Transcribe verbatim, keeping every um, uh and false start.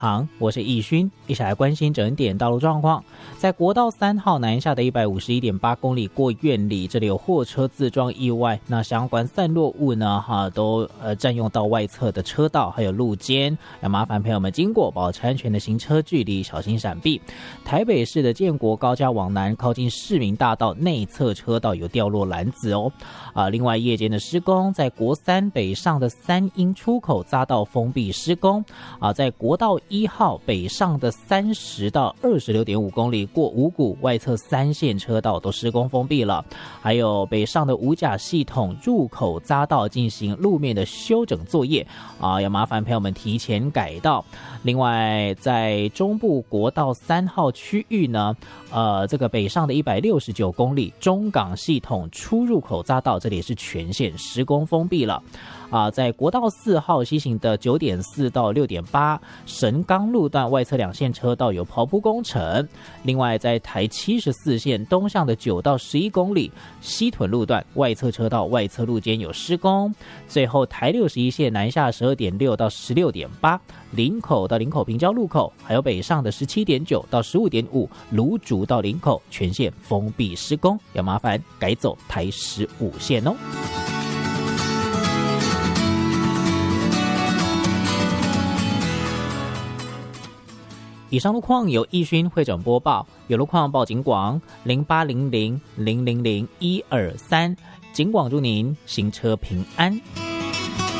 好，我是易勋，一起来关心整点道路状况。在国道三号南下的一百五十一点八公里过院里，这里有货车自撞意外，那相关散落物呢，哈，都呃占用到外侧的车道还有路肩，要麻烦朋友们经过保持安全的行车距离，小心闪避。台北市的建国高架往南，靠近市民大道内侧车道有掉落篮子哦。啊，另外夜间的施工，在国三北上的三鶯出口匝道封闭施工啊，在国道一号北上的三十到二十六点五公里过五股外侧三线车道都施工封闭了，还有北上的五甲系统入口匝道进行路面的修整作业啊，要麻烦朋友们提前改道。另外，在中部国道三号区域呢，呃，这个北上的一百六十九公里中港系统出入口匝道，这里是全线施工封闭了。啊，在国道四号西行的九点四到六点八神冈路段外侧两线车道有刨铺工程。另外，在台七十四线东向的九到十一公里西屯路段外侧车道外侧路肩有施工。最后，台六十一线南下十二点六到十六点八林口到林口平交路口，还有北上的十七点九到十五点五芦竹到林口全线封闭施工，要麻烦改走台十五线哦。以上路况由易勋会诊播报，有路况报警广零八零零零零零一二三，警广祝您行车平安。